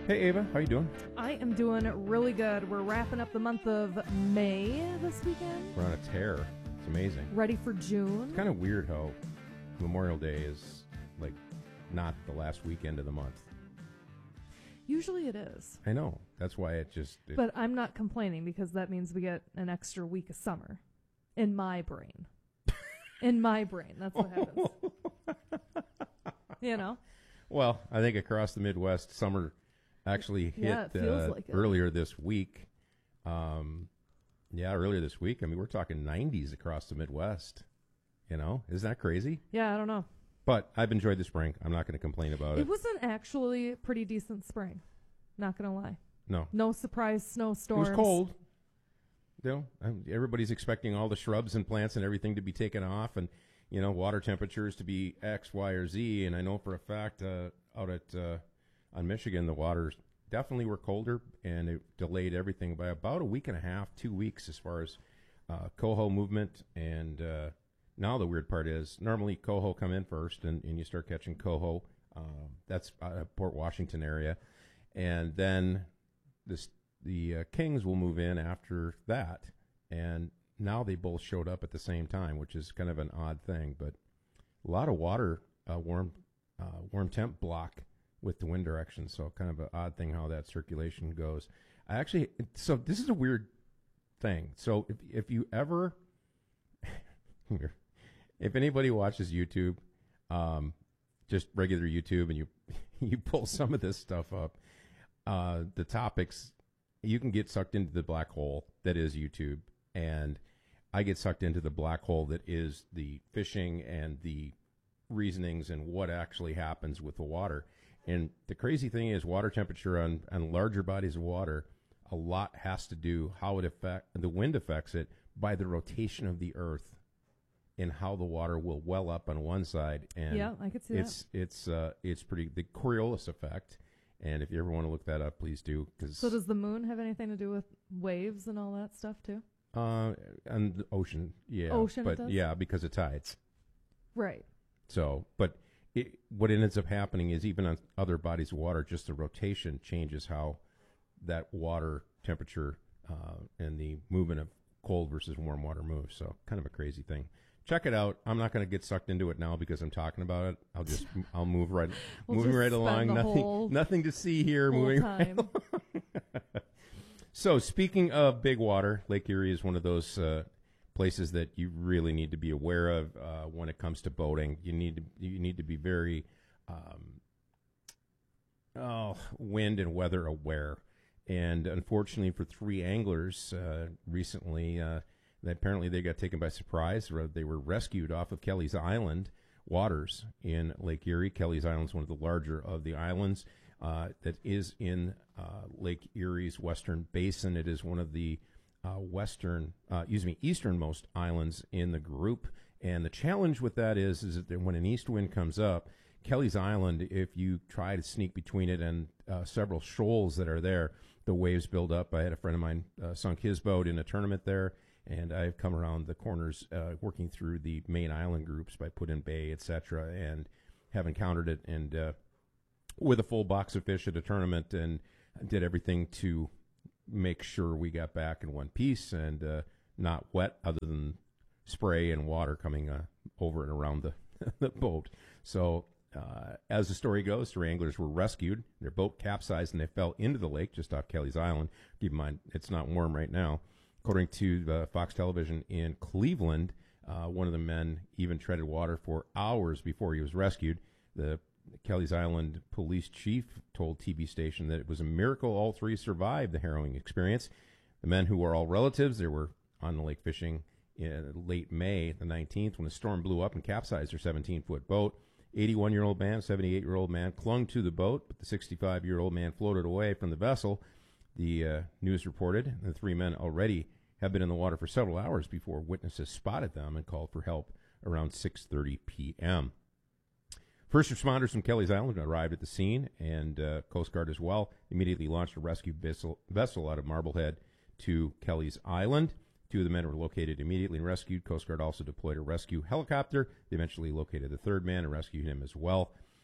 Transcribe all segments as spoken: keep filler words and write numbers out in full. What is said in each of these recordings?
Hey Ava, how you doing? I am doing really good. We're wrapping up the month of May this weekend. We're on a tear. It's amazing. Ready for June. It's kind of weird how Memorial Day is like not the last weekend of the month. Usually it is. I know. That's why it just... It, but I'm not complaining because that means we get an extra week of summer. In my brain. In my brain. That's what happens. You know? Well, I think across the Midwest, summer actually hit yeah, it feels uh, like it. earlier this week. Um, yeah, earlier this week. I mean, we're talking nineties across the Midwest. You know? Isn't that crazy? Yeah, I don't know. But I've enjoyed the spring. I'm not going to complain about it. It was an actually pretty decent spring. Not going to lie. No. No surprise snowstorms. It was cold. You know, um, everybody's expecting all the shrubs and plants and everything to be taken off, and you know, water temperatures to be X, Y, or Z. And I know for a fact uh, out at uh, on Michigan, the waters definitely were colder, and it delayed everything by about a week and a half, two weeks, as far as uh, coho movement. And uh, now the weird part is, normally coho come in first, and, and you start catching coho. Uh, that's uh, Port Washington area, and then this. The uh, Kings will move in after that, and now they both showed up at the same time, which is kind of an odd thing. But a lot of water, uh, warm, uh, warm temp block with the wind direction, so kind of an odd thing how that circulation goes. I actually, so this is a weird thing. So if if you ever, if anybody watches YouTube, um, just regular YouTube, and you you pull some of this stuff up, uh, the topics. You can get sucked into the black hole that is YouTube, and I get sucked into the black hole that is the fishing and the reasonings and what actually happens with the water. And the crazy thing is, water temperature on, on larger bodies of water, a lot has to do how it affect the wind affects it by the rotation of the earth and how the water will well up on one side. And yeah, I could see it's that. it's uh, it's pretty the Coriolis effect. And if you ever want to look that up, please do. Cause so does the moon have anything to do with waves and all that stuff too? Uh, and the ocean, yeah. Ocean, but it does? yeah, because of tides. Right. So, but it, what ends up happening is even on other bodies of water, just the rotation changes how that water temperature uh, and the movement of cold versus warm water moves. So, kind of a crazy thing. Check it out. I'm not going to get sucked into it now because I'm talking about it. I'll just I'll move right we'll moving right along. Nothing whole, nothing to see here. Moving time. Right So speaking of big water, Lake Erie is one of those uh, places that you really need to be aware of uh, when it comes to boating. You need to you need to be very um, oh wind and weather aware. And unfortunately for three anglers uh, recently. Uh, Apparently they got taken by surprise. They were rescued off of Kelly's Island waters in Lake Erie. Kelly's Island is one of the larger of the islands uh, that is in uh, Lake Erie's western basin. It is one of the uh, western, uh, excuse me, easternmost islands in the group. And the challenge with that is, is that when an east wind comes up, Kelly's Island, if you try to sneak between it and uh, several shoals that are there, the waves build up. I had a friend of mine uh, sunk his boat in a tournament there. And I've come around the corners uh, working through the main island groups by Put in Bay, et cetera, and have encountered it and uh, with a full box of fish at a tournament and did everything to make sure we got back in one piece and uh, not wet other than spray and water coming uh, over and around the, the boat. So uh, as the story goes, three anglers were rescued. Their boat capsized and they fell into the lake just off Kelly's Island. Keep in mind, it's not warm right now. According to uh, Fox Television in Cleveland, uh, one of the men even treaded water for hours before he was rescued. The Kelly's Island police chief told T V station that it was a miracle all three survived the harrowing experience. The men, who were all relatives, they were on the lake fishing in late May the nineteenth when the storm blew up and capsized their seventeen-foot boat. eighty-one-year-old man, seventy-eight-year-old man clung to the boat, but the sixty-five-year-old man floated away from the vessel. The uh, news reported the three men already have been in the water for several hours before witnesses spotted them and called for help around six thirty p.m. First responders from Kelly's Island arrived at the scene, and uh, Coast Guard as well immediately launched a rescue vessel, vessel out of Marblehead to Kelly's Island. Two of the men were located immediately and rescued. Coast Guard also deployed a rescue helicopter. They eventually located the third man and rescued him as well.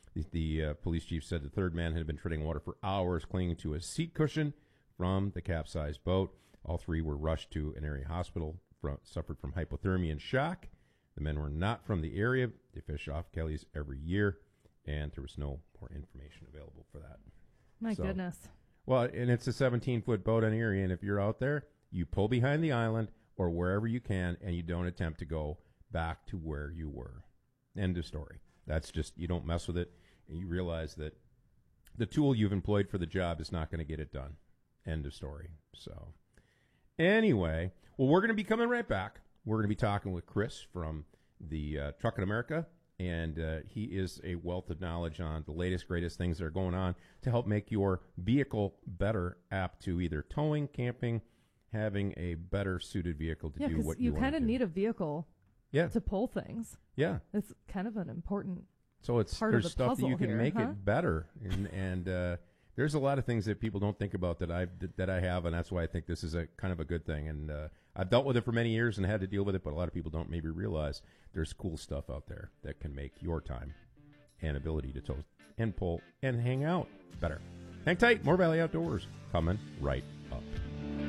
The, the uh, police chief said the third man had been treading water for hours, clinging to a seat cushion from the capsized boat. All three were rushed to an area hospital, from, suffered from hypothermia and shock. The men were not from the area. They fish off Kelly's every year, and there was no more information available for that. My So- goodness. Well, and it's a seventeen-foot boat on Erie, and if you're out there, you pull behind the island or wherever you can, and you don't attempt to go back to where you were. End of story. That's just, you don't mess with it, and you realize that the tool you've employed for the job is not going to get it done. End of story. So, anyway, well, we're going to be coming right back. We're going to be talking with Chris from the uh, Truckin' America, and uh, he is a wealth of knowledge on the latest, greatest things that are going on to help make your vehicle better, apt to either towing, camping, having a better suited vehicle to Yeah, do because what you you, kind want of to do. need a vehicle Yeah, to pull things. yeah. It's kind of an important. So it's part of there's the stuff that you puzzle can here, make huh? it better, and and uh, there's a lot of things that people don't think about that I that I have, and that's why I think this is a kind of a good thing. And uh, I've dealt with it for many years and had to deal with it, but a lot of people don't maybe realize there's cool stuff out there that can make your time and ability to tow and pull and hang out better. Hang tight, more Valley Outdoors coming right